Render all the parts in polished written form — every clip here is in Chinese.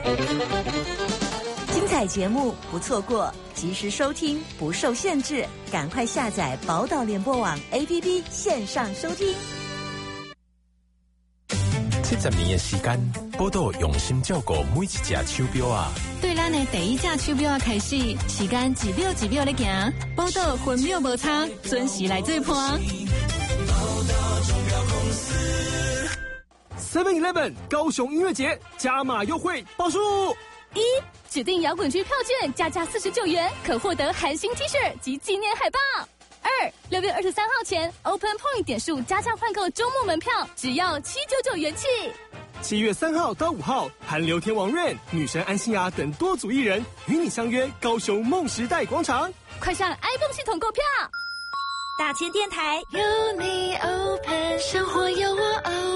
精彩节目不错过，及时收听不受限制，赶快下载宝岛联播网 APP 线上收听。 70年的时间，宝岛用心照顾每一只手表啊。 对咱的第一只手表开始，时间一秒一秒在行，宝岛分秒无差，准时来做伴。 7-Eleven 高雄音乐节加码优惠报数 ：1. 指定摇滚区票券加价49元，可获得韩星 T 恤及纪念海报。2. 6月23号前 Open Point 点数加价换购周末门票，只要799元起。 7月3号到5号，韩流天王 Rain、女神安心亚等多组艺人与你相约高雄梦时代广场， 快上 iPhone 系统购票。 大千电台有你 Open， 生活有我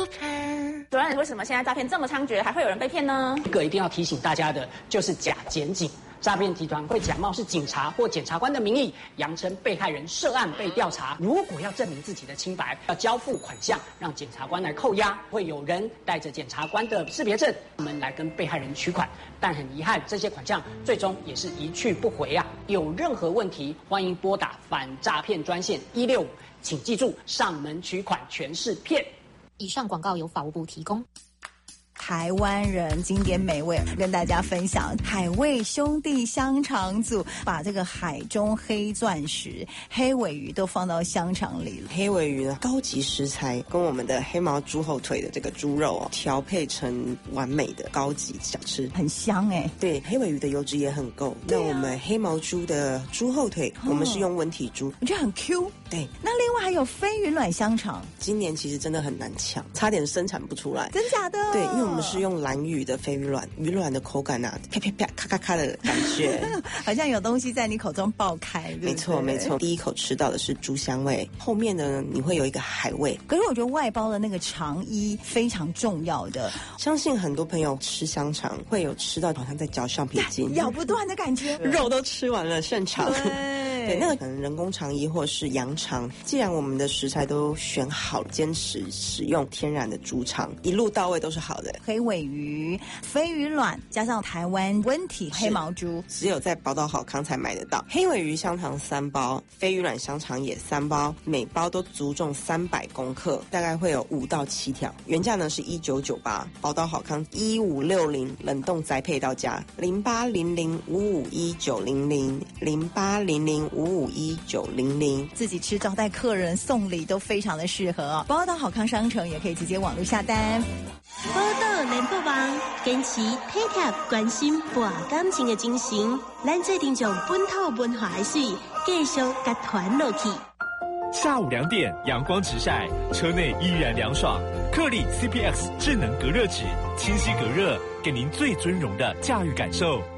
Open。 主任，为什么现在诈骗这么猖獗，还会有人被骗呢？ 一个一定要提醒大家的就是假检警。诈骗集团会假冒是警察或检察官的名义，扬称被害人涉案被调查。如果要证明自己的清白，要交付款项让检察官来扣押。会有人带着检察官的识别证，我们来跟被害人取款。但很遗憾，这些款项最终也是一去不回啊！有任何问题，欢迎拨打反诈骗专线165，请记住，上门取款全是骗。 以上广告由法务部提供。 台湾人经典美味，跟大家分享海味兄弟香肠组，把这个海中黑钻石、黑尾鱼都放到香肠里了。 黑尾鱼的高级食材跟我们的黑毛猪后腿的这个猪肉调配成完美的高级小吃， 很香哎。 对，黑尾鱼的油脂也很够。那我们黑毛猪的猪后腿，我们是用温体猪， 我觉得很 Q。 对， 那另外还有飞鱼卵香肠， 今年其实真的很难抢，差点生产不出来。 真假的？ 对，因为我们是用蓝鱼的飞鱼卵，鱼卵的口感啊，啪啪啪、咔咔咔的感觉， 好像有东西在你口中爆开。对不对？ 没错没错，第一口吃到的是猪香味，后面呢你会有一个海味。 可是我觉得外包的那个肠衣非常重要的， 相信很多朋友吃香肠会有吃到好像在嚼橡皮筋， 咬不断的感觉， 肉都吃完了剩肠。 对， 那个可能人工肠衣或是羊肠，既然我们的食材都选好，坚持使用天然的猪肠，一路到位都是好的。 黑尾鱼、飞鱼卵加上台湾温体黑毛猪， 只有在宝岛好康才买得到。黑尾鱼香肠3包，飞鱼卵香肠也3包，每包都足重300公克，大概会有5到7条。原价呢是1998，宝岛好康1560冷冻宅配到家，0800551900，0800551900， 自己吃招待客人送礼都非常的适合哦。宝岛好康商城也可以直接网络下单。 宝岛联播网坚持体贴关心博感情的精神，咱做定将本土文化的水继续甲传落去。 下午2点，阳光直晒，车内依然凉爽。克里 CPX 智能隔热纸，清晰隔热，给您最尊荣的驾驭感受。